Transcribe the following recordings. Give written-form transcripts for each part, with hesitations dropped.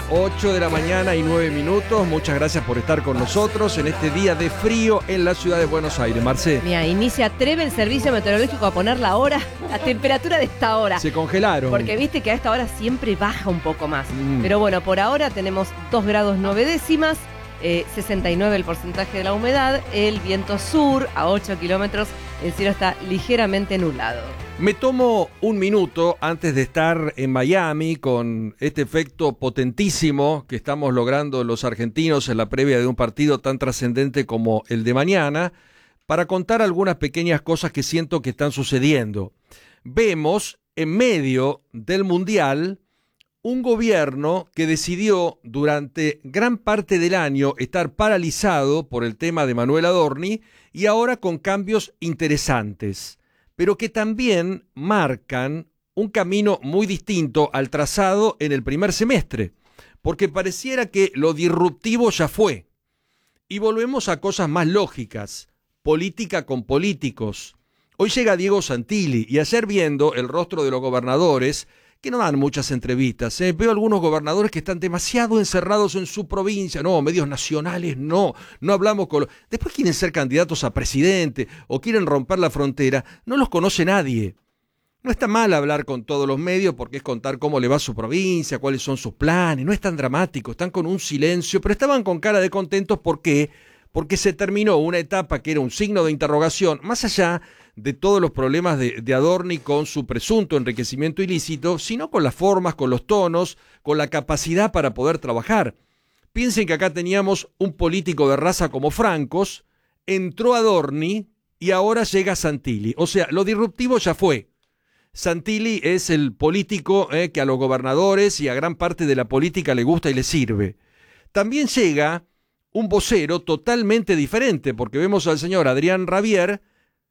8 de la mañana y 9 minutos. Muchas gracias por estar con nosotros en este día de frío en la ciudad de Buenos Aires. Marcé. Mira, ni se atreve el servicio meteorológico a poner la hora, la temperatura de esta hora. Se congelaron. Porque viste que a esta hora siempre baja un poco más. Pero bueno, por ahora tenemos 2 grados 9 décimas, 69 el porcentaje de la humedad, el viento sur a 8 kilómetros, el cielo está ligeramente nublado. Me tomo un minuto antes de estar en Miami con este efecto potentísimo que estamos logrando los argentinos en la previa de un partido tan trascendente como el de mañana, para contar algunas pequeñas cosas que siento que están sucediendo. Vemos en medio del Mundial un gobierno que decidió durante gran parte del año estar paralizado por el tema de Manuel Adorni y ahora con cambios interesantes, pero que también marcan un camino muy distinto al trazado en el primer semestre, porque pareciera que lo disruptivo ya fue, y volvemos a cosas más lógicas, política con políticos. Hoy llega Diego Santilli, y ayer viendo el rostro de los gobernadores, que no dan muchas entrevistas, veo algunos gobernadores que están demasiado encerrados en su provincia, no, medios nacionales, no hablamos con... Después quieren ser candidatos a presidente o quieren romper la frontera, no los conoce nadie. No está mal hablar con todos los medios porque es contar cómo le va a su provincia, cuáles son sus planes, no es tan dramático, están con un silencio, pero estaban con cara de contentos. ¿Por qué? Porque se terminó una etapa que era un signo de interrogación, más allá de todos los problemas de Adorni con su presunto enriquecimiento ilícito, sino con las formas, con los tonos, con la capacidad para poder trabajar. Piensen que acá teníamos un político de raza como Francos, entró Adorni y ahora llega Santilli. O sea, lo disruptivo ya fue. Santilli es el político que a los gobernadores y a gran parte de la política le gusta y le sirve. También llega un vocero totalmente diferente, porque vemos al señor Adrián Rabier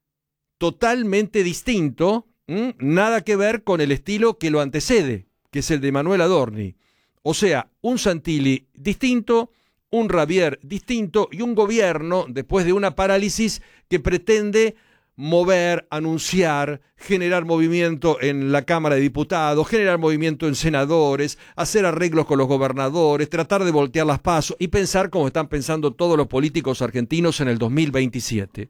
totalmente distinto, nada que ver con el estilo que lo antecede, que es el de Manuel Adorni. O sea, un Santilli distinto, un Rabier distinto y un gobierno, después de una parálisis, que pretende mover, anunciar, generar movimiento en la Cámara de Diputados, generar movimiento en senadores, hacer arreglos con los gobernadores, tratar de voltear las PASO y pensar como están pensando todos los políticos argentinos en el 2027.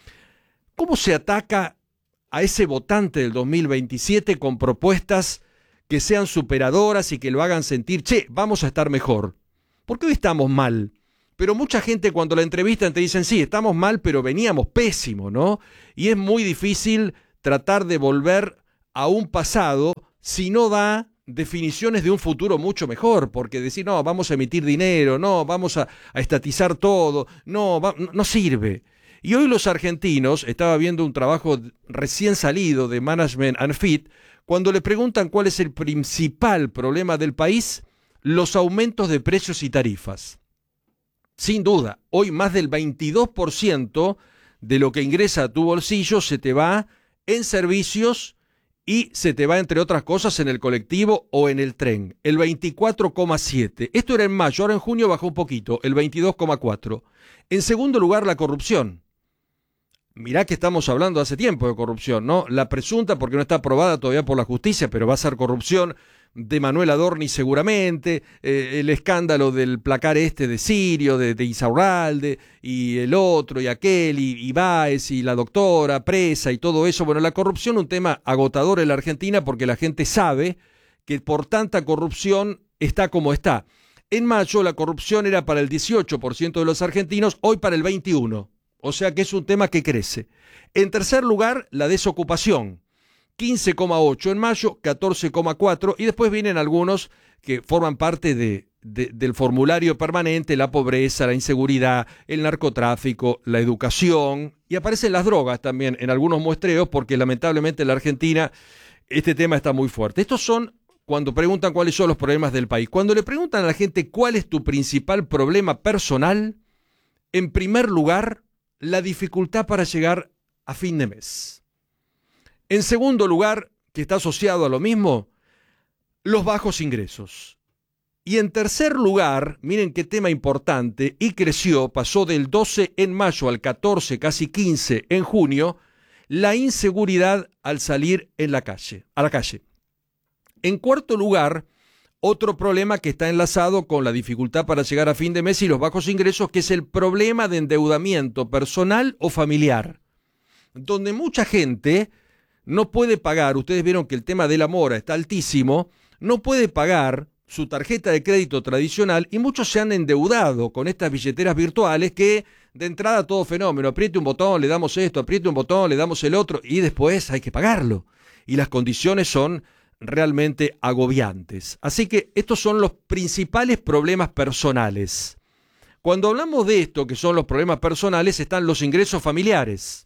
¿Cómo se ataca a ese votante del 2027 con propuestas que sean superadoras y que lo hagan sentir, che, vamos a estar mejor? Porque hoy estamos mal. Pero mucha gente cuando la entrevistan te dicen, sí, estamos mal, pero veníamos pésimo, ¿no? Y es muy difícil tratar de volver a un pasado si no da definiciones de un futuro mucho mejor, porque decir, no, vamos a emitir dinero, no, vamos a estatizar todo, no sirve. Y hoy los argentinos, estaba viendo un trabajo recién salido de Management and Fit, cuando le preguntan cuál es el principal problema del país, los aumentos de precios y tarifas. Sin duda, hoy más del 22% de lo que ingresa a tu bolsillo se te va en servicios y se te va, entre otras cosas, en el colectivo o en el tren. El 24,7%. Esto era en mayo, ahora en junio bajó un poquito, el 22,4%. En segundo lugar, la corrupción. Mirá que estamos hablando hace tiempo de corrupción, ¿no? La presunta, porque no está aprobada todavía por la justicia, pero va a ser corrupción de Manuel Adorni seguramente, el escándalo del placar de Sirio, de Insaurralde, y el otro, y aquel, y Báez, y la doctora presa, y todo eso. Bueno, la corrupción, un tema agotador en la Argentina, porque la gente sabe que por tanta corrupción está como está. En mayo la corrupción era para el 18% de los argentinos, hoy para el 21%. O sea que es un tema que crece. En tercer lugar, la desocupación. 15,8 en mayo, 14,4, y después vienen algunos que forman parte del formulario permanente, la pobreza, la inseguridad, el narcotráfico, la educación, y aparecen las drogas también en algunos muestreos, porque lamentablemente en la Argentina este tema está muy fuerte. Estos son cuando preguntan cuáles son los problemas del país. Cuando le preguntan a la gente cuál es tu principal problema personal, en primer lugar, la dificultad para llegar a fin de mes. En segundo lugar, que está asociado a lo mismo, los bajos ingresos. Y en tercer lugar, miren qué tema importante, y creció, pasó del 12 en mayo al 14, casi 15 en junio, la inseguridad al salir a la calle. En cuarto lugar, otro problema que está enlazado con la dificultad para llegar a fin de mes y los bajos ingresos, que es el problema de endeudamiento personal o familiar, donde mucha gente no puede pagar. Ustedes vieron que el tema de la mora está altísimo, no puede pagar su tarjeta de crédito tradicional y muchos se han endeudado con estas billeteras virtuales que de entrada todo fenómeno, apriete un botón, le damos esto, apriete un botón, le damos el otro y después hay que pagarlo. Y las condiciones son realmente agobiantes. Así que estos son los principales problemas personales. Cuando hablamos de esto, que son los problemas personales, están los ingresos familiares.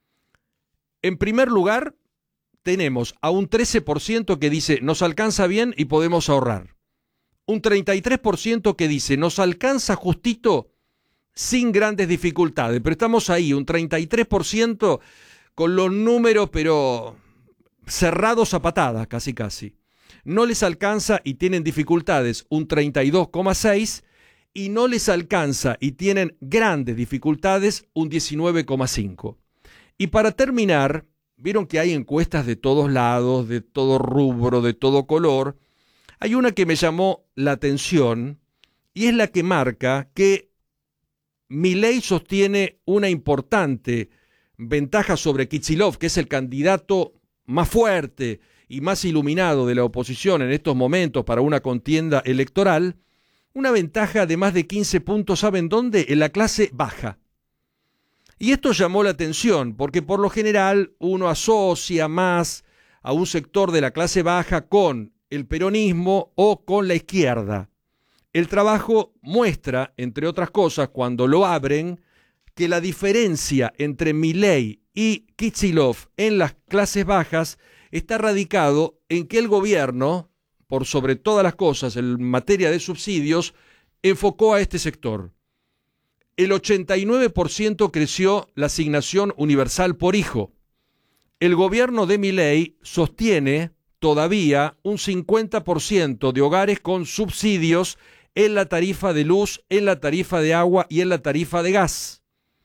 En primer lugar, tenemos a un 13% que dice nos alcanza bien y podemos ahorrar. Un 33% que dice nos alcanza justito sin grandes dificultades. Pero estamos ahí, un 33% con los números pero cerrados a patadas casi. No les alcanza y tienen dificultades un 32,6% y no les alcanza y tienen grandes dificultades un 19,5%. Y para terminar, vieron que hay encuestas de todos lados, de todo rubro, de todo color. Hay una que me llamó la atención y es la que marca que Milei sostiene una importante ventaja sobre Kicillof, que es el candidato más fuerte y más iluminado de la oposición en estos momentos para una contienda electoral. Una ventaja de más de 15 puntos, ¿saben dónde? En la clase baja. Y esto llamó la atención porque por lo general uno asocia más a un sector de la clase baja con el peronismo o con la izquierda. El trabajo muestra, entre otras cosas, cuando lo abren, que la diferencia entre Milei y Kicillof en las clases bajas está radicado en que el gobierno, por sobre todas las cosas en materia de subsidios, enfocó a este sector. El 89% creció la asignación universal por hijo. El gobierno de Milei sostiene todavía un 50% de hogares con subsidios en la tarifa de luz, en la tarifa de agua y en la tarifa de gas.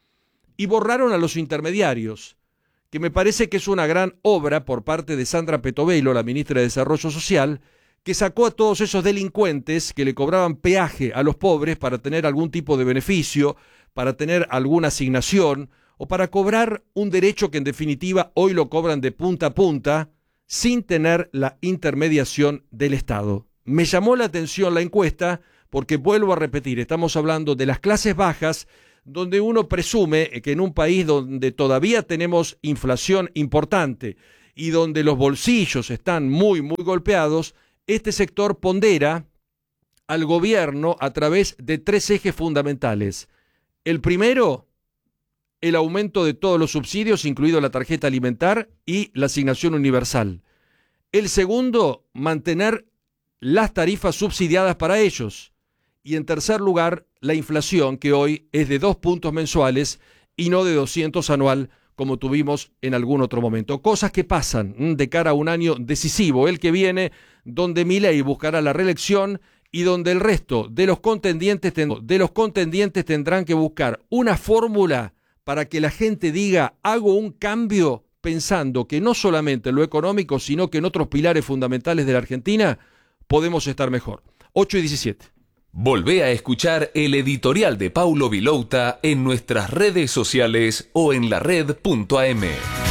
Y borraron a los intermediarios, que me parece que es una gran obra por parte de Sandra Petovelo, la ministra de Desarrollo Social, que sacó a todos esos delincuentes que le cobraban peaje a los pobres para tener algún tipo de beneficio, para tener alguna asignación o para cobrar un derecho que en definitiva hoy lo cobran de punta a punta sin tener la intermediación del Estado. Me llamó la atención la encuesta porque, vuelvo a repetir, estamos hablando de las clases bajas, donde uno presume que en un país donde todavía tenemos inflación importante y donde los bolsillos están muy golpeados, este sector pondera al gobierno a través de 3 ejes fundamentales. El primero, el aumento de todos los subsidios, incluido la tarjeta alimentar y la asignación universal. El segundo, mantener las tarifas subsidiadas para ellos. Y en tercer lugar, la inflación, que hoy es de 2 puntos mensuales y no de 200 anual, como tuvimos en algún otro momento. Cosas que pasan de cara a un año decisivo, el que viene, donde Milei buscará la reelección y donde el resto de los contendientes tendrán que buscar una fórmula para que la gente diga, hago un cambio pensando que no solamente en lo económico, sino que en otros pilares fundamentales de la Argentina podemos estar mejor. 8:17. Volvé a escuchar el editorial de Paulo Vilouta en nuestras redes sociales o en lared.am.